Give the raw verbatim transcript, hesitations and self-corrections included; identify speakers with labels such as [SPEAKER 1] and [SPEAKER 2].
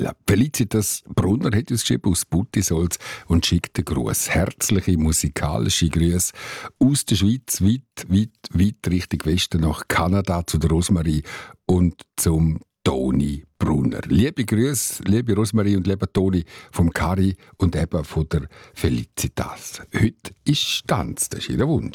[SPEAKER 1] erzählen. Felicitas Brunner hat uns geschrieben aus Buttisolz und schickt einen Gruß. Herzliche musikalische Grüße aus der Schweiz, weit, weit, weit Richtung Westen nach Kanada zu der Rosmarie und zum Toni Brunner. Liebe Grüße, liebe Rosmarie und lieber Toni vom Kari und eben von der Felicitas. Heute ist Tanz, das ist ihr Wunsch.